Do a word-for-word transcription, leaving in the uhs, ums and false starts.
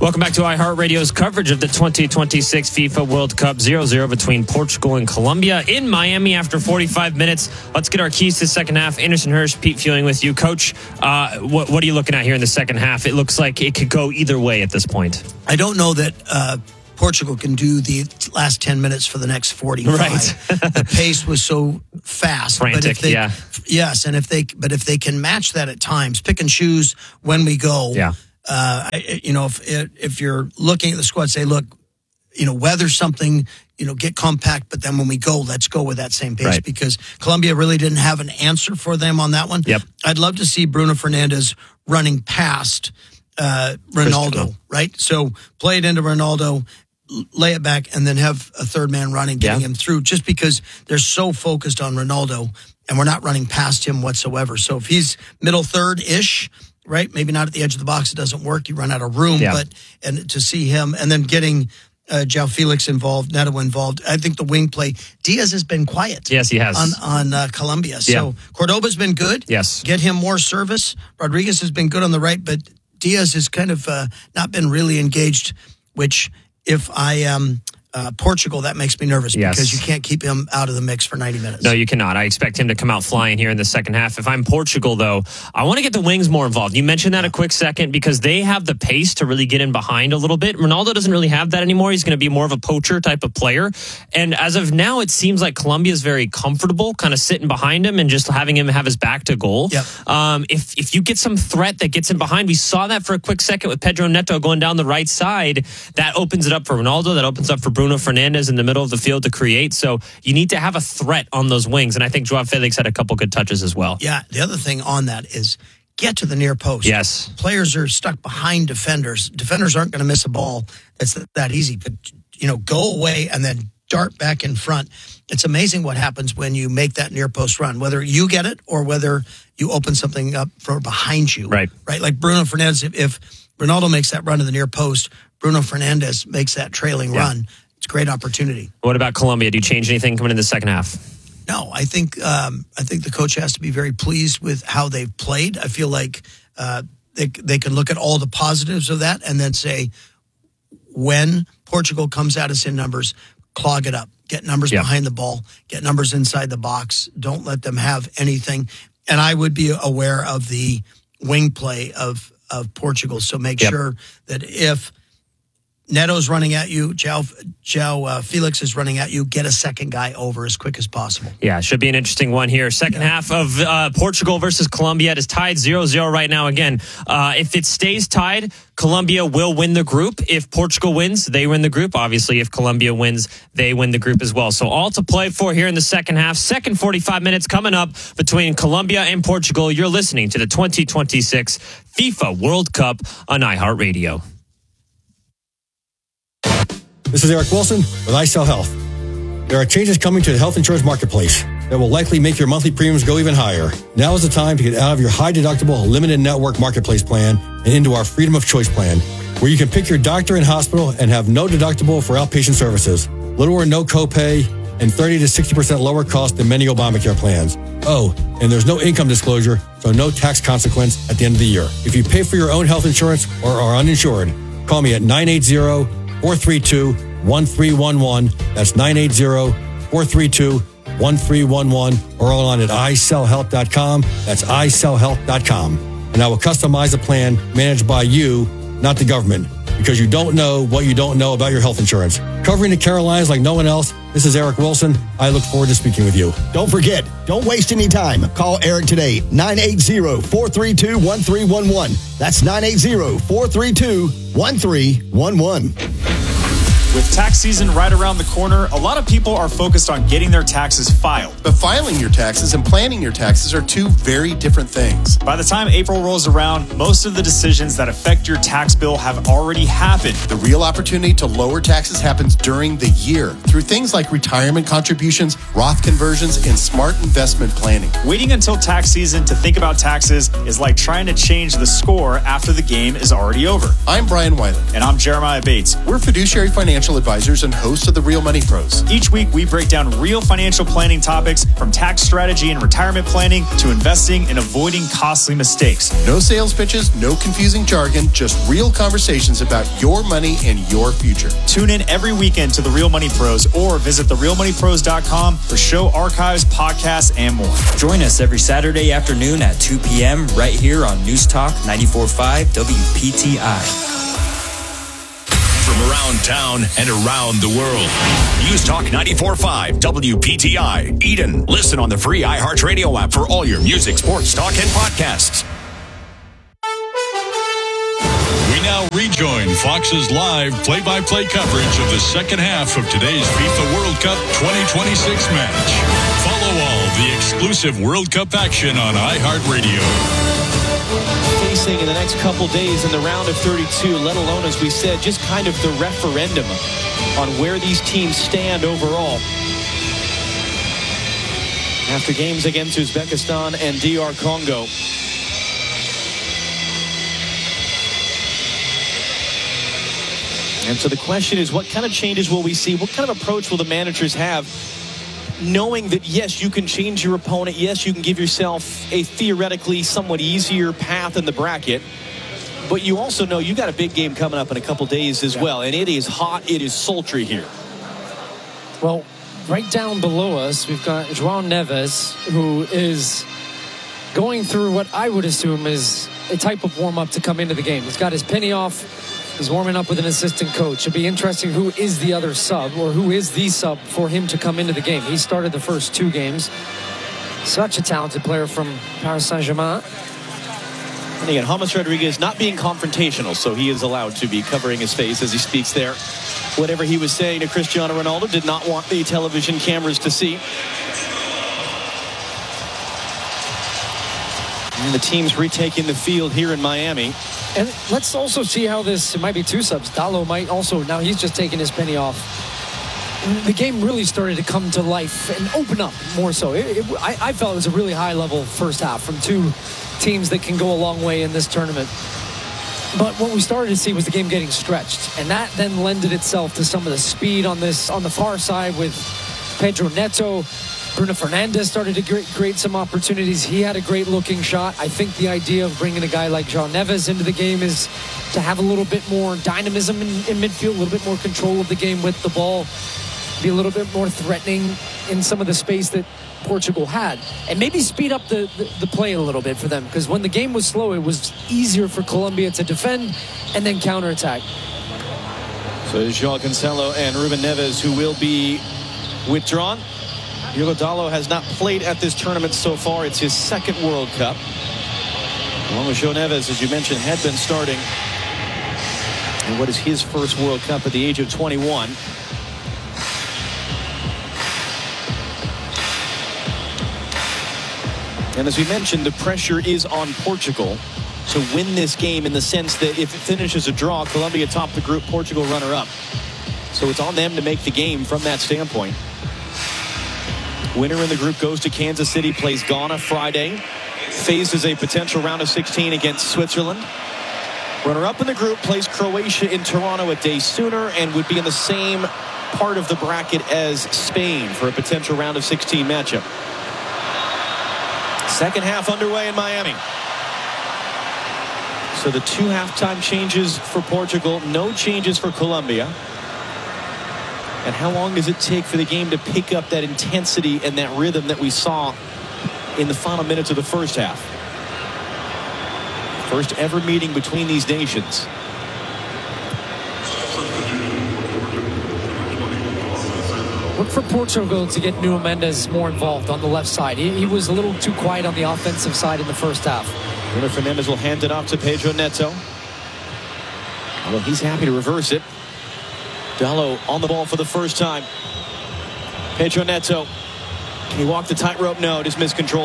Welcome back to iHeartRadio's coverage of the twenty twenty-six FIFA World Cup. zero zero between Portugal and Colombia in Miami after forty-five minutes. Let's get our keys to the second half. Anderson Hirsch, Pete Fewing with you. Coach, uh, what, what are you looking at here in the second half? It looks like it could go either way at this point. I don't know that uh, Portugal can do the last ten minutes for the next forty-five. Right. The pace was so fast. Frantic, but if they, yeah. Yes, and if they, but if they can match that at times, pick and choose when we go. Yeah. Uh, you know, if if you're looking at the squad, say, look, you know, weather something, you know, get compact, but then when we go, let's go with that same pace right. because Colombia really didn't have an answer for them on that one. Yep. I'd love to see Bruno Fernandes running past uh, Ronaldo, Cristiano. right? So play it into Ronaldo, lay it back, and then have a third man running, getting yeah. him through, just because they're so focused on Ronaldo and we're not running past him whatsoever. So if he's middle third-ish, right? Maybe not at the edge of the box. It doesn't work. You run out of room. Yeah. But and to see him and then getting uh, João Felix involved, Neto involved. I think the wing play. Diaz has been quiet. Yes, he has on on uh, Colombia. So yeah. Cordoba's been good. Yes, get him more service. Rodriguez has been good on the right, but Diaz has kind of uh, not been really engaged. Which, if I am uh, Portugal, that makes me nervous yes. because you can't keep him out of the mix for ninety minutes. No, you cannot. I expect him to come out flying here in the second half. If I'm Portugal, though, I want to get the wings more involved. You mentioned that a quick second because they have the pace to really get in behind a little bit. Ronaldo doesn't really have that anymore. He's going to be more of a poacher type of player. And as of now, it seems like Colombia is very comfortable kind of sitting behind him and just having him have his back to goal. Yep. Um, if, if you get some threat that gets in behind, we saw that for a quick second with Pedro Neto going down the right side. That opens it up for Ronaldo. That opens up for Bruno Fernandes in the middle of the field to create. So you need to have a threat on those wings. And I think João Felix had a couple good touches as well. Yeah. The other thing on that is get to the near post. Yes. Players are stuck behind defenders. Defenders aren't going to miss a ball. It's that easy. But, you know, go away and then dart back in front. It's amazing what happens when you make that near post run, whether you get it or whether you open something up for behind you. Right. Right. Like Bruno Fernandes, if, if Ronaldo makes that run to the near post, Bruno Fernandes makes that trailing yeah. run. It's a great opportunity. What about Colombia? Do you change anything coming in the second half? No, I think um, I think the coach has to be very pleased with how they've played. I feel like uh, they they can look at all the positives of that and then say, when Portugal comes at us in numbers, clog it up, get numbers yeah. behind the ball, get numbers inside the box. Don't let them have anything. And I would be aware of the wing play of of Portugal. So make yep. sure that if Neto's running at you, João, João uh, Felix is running at you, get a second guy over as quick as possible. Yeah, should be an interesting one here. Second yeah. half of uh, Portugal versus Colombia. It is tied zero zero right now. Again, uh, if it stays tied, Colombia will win the group. If Portugal wins, they win the group. Obviously, if Colombia wins, they win the group as well. So all to play for here in the second half. Second forty-five minutes coming up between Colombia and Portugal. You're listening to the twenty twenty-six FIFA World Cup on iHeartRadio. This is Eric Wilson with iSell Health. There are changes coming to the health insurance marketplace that will likely make your monthly premiums go even higher. Now is the time to get out of your high-deductible, limited network marketplace plan and into our Freedom of Choice plan, where you can pick your doctor and hospital and have no deductible for outpatient services, little or no copay, and thirty to sixty percent lower cost than many Obamacare plans. Oh, and there's no income disclosure, so no tax consequence at the end of the year. If you pay for your own health insurance or are uninsured, call me at nine eight zero, four three two, one three one one. That's nine eight zero, four three two, one three one one or online at i sell health dot com. That's i sell health dot com. And I will customize a plan managed by you, not the government, because you don't know what you don't know about your health insurance. Covering the Carolinas like no one else, this is Eric Wilson. I look forward to speaking with you. Don't forget, don't waste any time. Call Eric today, nine eight zero, four three two, one three one one. That's nine eight zero, four three two, one three one one. With tax season right around the corner, a lot of people are focused on getting their taxes filed. But filing your taxes and planning your taxes are two very different things. By the time April rolls around, most of the decisions that affect your tax bill have already happened. The real opportunity to lower taxes happens during the year through things like retirement contributions, Roth conversions, and smart investment planning. Waiting until tax season to think about taxes is like trying to change the score after the game is already over. I'm Brian Weiland. And I'm Jeremiah Bates. We're Fiduciary Financial financial advisors and hosts of the Real Money Pros. Each week, we break down real financial planning topics from tax strategy and retirement planning to investing and avoiding costly mistakes. No sales pitches, no confusing jargon, just real conversations about your money and your future. Tune in every weekend to the Real Money Pros or visit the real money pros dot com for show archives, podcasts, and more. Join us every Saturday afternoon at two p.m. right here on News Talk ninety-four point five W P T I. From around town and around the world. News Talk ninety-four point five W P T I. Eden. Listen on the free iHeartRadio app for all your music, sports, talk, and podcasts. We now rejoin Fox's live play-by-play coverage of the second half of today's FIFA World Cup twenty twenty-six match. Follow all the exclusive World Cup action on iHeartRadio. Facing in the next couple days in the round of thirty-two, let alone, as we said, just kind of the referendum on where these teams stand overall. After games against Uzbekistan and D R Congo. And so the question is, what kind of changes will we see? What kind of approach will the managers have? Knowing that, yes, you can change your opponent. Yes, you can give yourself a theoretically somewhat easier path in the bracket. But you also know you got a big game coming up in a couple days as well. And it is hot. It is sultry here. Well, right down below us, we've got João Neves, who is going through what I would assume is a type of warm-up to come into the game. He's got his penny off. He's warming up with an assistant coach. It'll be interesting who is the other sub, or who is the sub for him to come into the game. He started the first two games. Such a talented player from Paris Saint-Germain. And again, James Rodriguez not being confrontational, so he is allowed to be covering his face as he speaks there. Whatever he was saying to Cristiano Ronaldo did not want the television cameras to see. And the team's retaking the field here in Miami. And let's also see how this, it might be two subs. Dalot might also, now he's just taking his penny off. The game really started to come to life and open up more so. It, it, I, I felt it was a really high level first half from two teams that can go a long way in this tournament. But what we started to see was the game getting stretched. And that then lended itself to some of the speed on this, on the far side with Pedro Neto. Bruno Fernandes started to create, create some opportunities. He had a great looking shot. I think the idea of bringing a guy like João Neves into the game is to have a little bit more dynamism in, in midfield, a little bit more control of the game with the ball, be a little bit more threatening in some of the space that Portugal had, and maybe speed up the, the, the play a little bit for them, because when the game was slow, it was easier for Colombia to defend and then counterattack. So it is João Cancelo and Ruben Neves who will be withdrawn. Diogo Dalot has not played at this tournament so far. It's his second World Cup. Along with João Neves, as you mentioned, had been starting in what is his first World Cup at the age of twenty-one. And as we mentioned, the pressure is on Portugal to win this game, in the sense that if it finishes a draw, Colombia top the group, Portugal runner-up. So it's on them to make the game from that standpoint. Winner in the group goes to Kansas City, plays Ghana Friday, faces a potential round of sixteen against Switzerland. Runner-up in the group plays Croatia in Toronto a day sooner and would be in the same part of the bracket as Spain for a potential round of sixteen matchup. Second half underway in Miami. So the two halftime changes for Portugal, no changes for Colombia. And how long does it take for the game to pick up that intensity and that rhythm that we saw in the final minutes of the first half? First ever meeting between these nations. Look for Portugal to get Nuno Mendes more involved on the left side. He, he was a little too quiet on the offensive side in the first half. Bruno Fernandes will hand it off to Pedro Neto. Although he's happy to reverse it. Dalot on the ball for the first time. Pedro Neto. Can he walk the tightrope? No, just miscontrol.